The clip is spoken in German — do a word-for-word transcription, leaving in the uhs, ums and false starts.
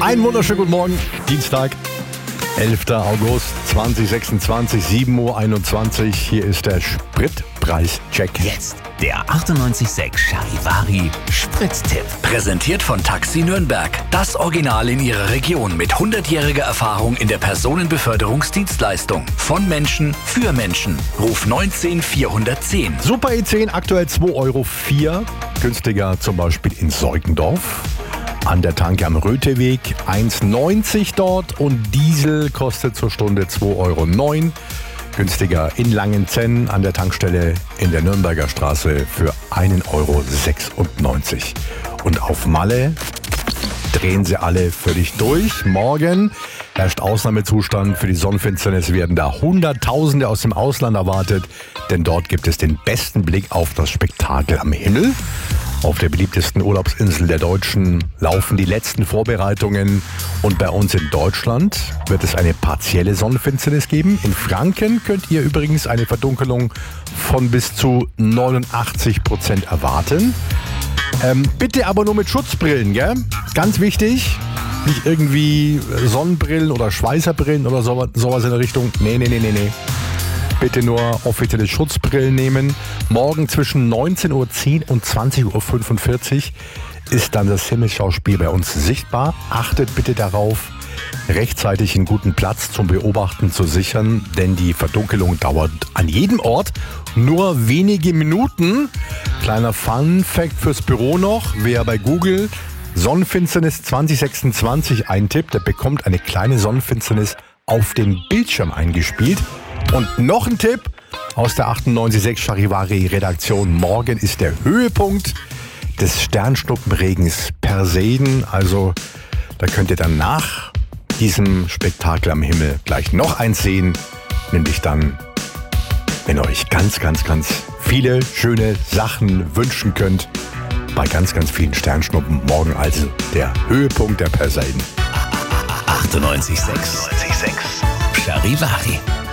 Einen wunderschönen guten Morgen, Dienstag, elfter August zweitausendsechsundzwanzig, sieben Uhr einundzwanzig. Hier ist der Spritpreischeck. Jetzt der achtundneunzig Komma sechs Charivari Spritztipp. Präsentiert von Taxi Nürnberg. Das Original in ihrer Region mit hundertjähriger Erfahrung in der Personenbeförderungsdienstleistung. Von Menschen für Menschen. Ruf neunzehn vierhundertzehn. Super E zehn aktuell zwei Euro vier. Günstiger zum Beispiel in Seugendorf. An der Tanke am Rötheweg eins neunzig dort und Diesel kostet zur Stunde zwei Euro neun. Günstiger in Langenzenn an der Tankstelle in der Nürnberger Straße für ein Euro sechsundneunzig. Und auf Malle drehen sie alle völlig durch. Morgen herrscht Ausnahmezustand. Für die Sonnenfinsternis werden da Hunderttausende aus dem Ausland erwartet, denn dort gibt es den besten Blick auf das Spektakel am Himmel. Auf der beliebtesten Urlaubsinsel der Deutschen laufen die letzten Vorbereitungen und bei uns in Deutschland wird es eine partielle Sonnenfinsternis geben. In Franken könnt ihr übrigens eine Verdunkelung von bis zu neunundachtzig Prozent erwarten. Ähm, bitte aber nur mit Schutzbrillen, gell? Ganz wichtig. Nicht irgendwie Sonnenbrillen oder Schweißerbrillen oder so, sowas in der Richtung. Nee, nee, nee, nee, nee. Bitte nur offizielle Schutzbrillen nehmen. Morgen zwischen neunzehn Uhr zehn und zwanzig Uhr fünfundvierzig ist dann das Himmelsschauspiel bei uns sichtbar. Achtet bitte darauf, rechtzeitig einen guten Platz zum Beobachten zu sichern, denn die Verdunkelung dauert an jedem Ort nur wenige Minuten. Kleiner Fun-Fact fürs Büro noch: Wer bei Google Sonnenfinsternis zwanzig sechsundzwanzig eintippt, der bekommt eine kleine Sonnenfinsternis auf dem Bildschirm eingespielt. Und noch ein Tipp aus der achtundneunzig Komma sechs Charivari Redaktion. Morgen ist der Höhepunkt des Sternschnuppenregens Perseiden. Also da könnt ihr dann nach diesem Spektakel am Himmel gleich noch eins sehen. Nämlich dann, wenn ihr euch ganz, ganz, ganz viele schöne Sachen wünschen könnt. Bei ganz, ganz vielen Sternschnuppen. Morgen also der Höhepunkt der Perseiden. achtundneunzig Komma sechs Charivari.